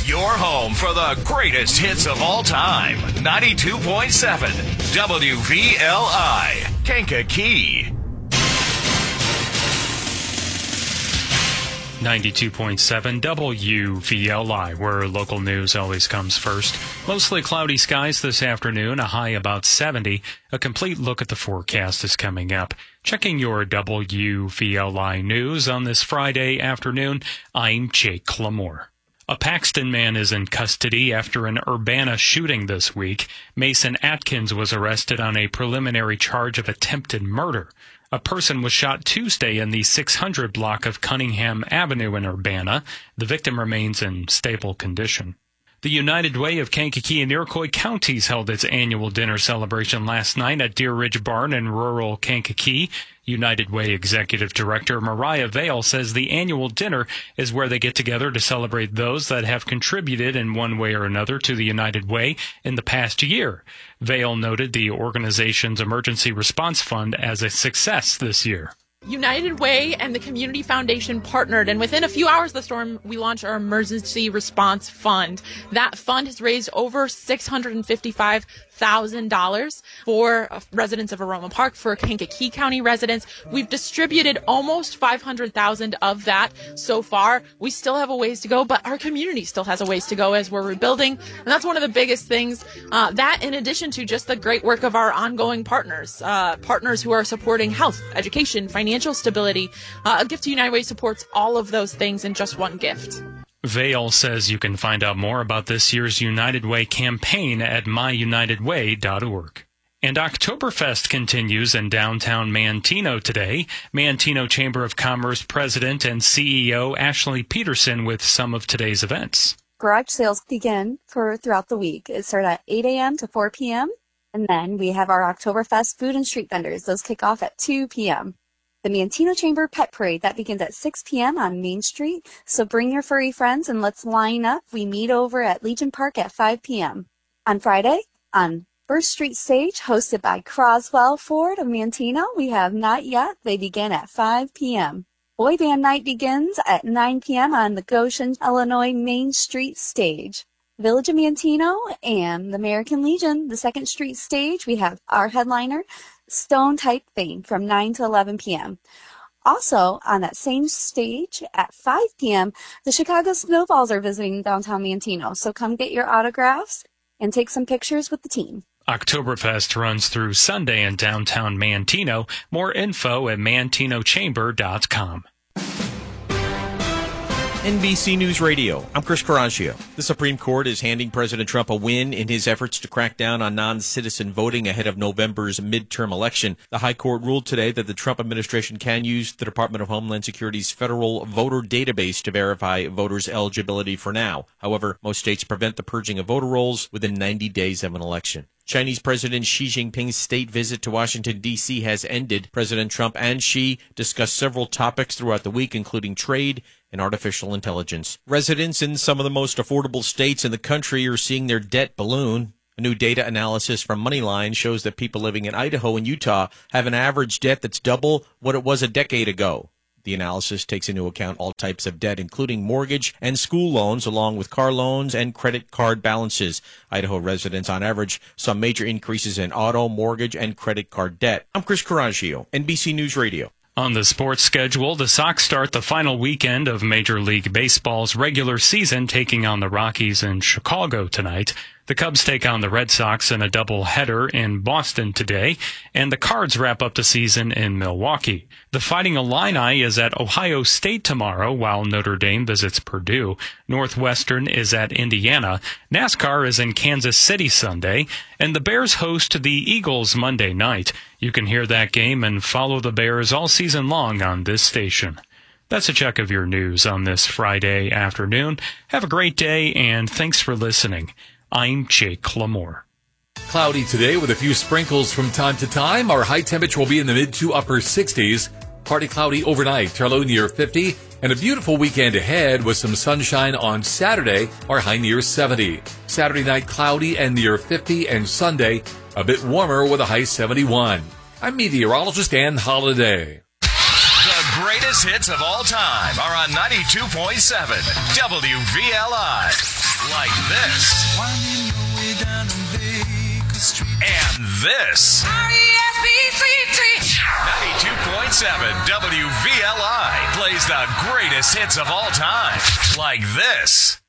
Your home for the greatest hits of all time. 92.7 WVLI, Kankakee. 92.7 WVLI, where local news always comes first. Mostly cloudy skies this afternoon, a high about 70. A complete look at the forecast is coming up. Checking your WVLI news on this Friday afternoon, I'm Jake Clamore. A Paxton man is in custody after an Urbana shooting this week. Mason Atkins was arrested on a preliminary charge of attempted murder. A person was shot Tuesday in the 600 block of Cunningham Avenue in Urbana. The victim remains in stable condition. The United Way of Kankakee and Iroquois counties held its annual dinner celebration last night at Deer Ridge Barn in rural Kankakee. United Way Executive Director Mariah Vale says the annual dinner is where they get together to celebrate those that have contributed in one way or another to the United Way in the past year. Vale noted the organization's emergency response fund as a success this year. United Way and the Community Foundation partnered, and within a few hours of the storm, we launched our Emergency Response Fund. That fund has raised over $655,000 for residents of Aroma Park, for Kankakee County residents. We've distributed almost $500,000 of that so far. We still have a ways to go, but our community still has a ways to go as we're rebuilding, and that's one of the biggest things. That, in addition to just the great work of our ongoing partners who are supporting health, education, financial stability. A Gift to United Way supports all of those things in just one gift. Vale says you can find out more about this year's United Way campaign at myunitedway.org. And Oktoberfest continues in downtown Manteno today. Manteno Chamber of Commerce President and CEO Ashley Peterson with some of today's events. Garage sales begin throughout the week. It starts at 8 a.m. to 4 p.m. And then we have our Oktoberfest food and street vendors. Those kick off at 2 p.m. The Manteno Chamber Pet Parade, that begins at 6 p.m. on Main Street. So bring your furry friends and let's line up. We meet over at Legion Park at 5 p.m. On Friday, on First Street Stage, hosted by Croswell Ford of Manteno, we have Not Yet. They begin at 5 p.m. Boy Band Night begins at 9 p.m. on the Goshen, Illinois Main Street Stage. Village of Manteno and the American Legion, the 2nd Street Stage, we have our headliner, Stone Type Thing, from 9 to 11 p.m. Also, on that same stage at 5 p.m., the Chicago Snowballs are visiting downtown Manteno. So come get your autographs and take some pictures with the team. Oktoberfest runs through Sunday in downtown Manteno. More info at mantenochamber.com. NBC News Radio, I'm Chris Caraccio. The Supreme Court is handing President Trump a win in his efforts to crack down on non-citizen voting ahead of November's midterm election. The High Court ruled today that the Trump administration can use the Department of Homeland Security's federal voter database to verify voters' eligibility for now. However, most states prevent the purging of voter rolls within 90 days of an election. Chinese President Xi Jinping's state visit to Washington, D.C. has ended. President Trump and Xi discussed several topics throughout the week, including trade and artificial intelligence. Residents in some of the most affordable states in the country are seeing their debt balloon. A new data analysis from Moneyline shows that people living in Idaho and Utah have an average debt that's double what it was a decade ago. The analysis takes into account all types of debt, including mortgage and school loans, along with car loans and credit card balances. Idaho residents, on average, saw major increases in auto, mortgage, and credit card debt. I'm Chris Caraccio, NBC News Radio. On the sports schedule, the Sox start the final weekend of Major League Baseball's regular season, taking on the Rockies in Chicago tonight. The Cubs take on the Red Sox in a doubleheader in Boston today, and the Cards wrap up the season in Milwaukee. The Fighting Illini is at Ohio State tomorrow, while Notre Dame visits Purdue. Northwestern is at Indiana. NASCAR is in Kansas City Sunday, and the Bears host the Eagles Monday night. You can hear that game and follow the Bears all season long on this station. That's a check of your news on this Friday afternoon. Have a great day, and thanks for listening. I'm Jake Clamore. Cloudy today with a few sprinkles from time to time. Our high temperature will be in the mid to upper 60s. Partly cloudy overnight, our low near 50. And a beautiful weekend ahead with some sunshine on Saturday, our high near 70. Saturday night cloudy and near 50, and Sunday a bit warmer with a high 71. I'm meteorologist Ann Holiday. The greatest hits of all time are on 92.7 WVLI. Like this. And this. 92.7 WVLI plays the greatest hits of all time. Like this.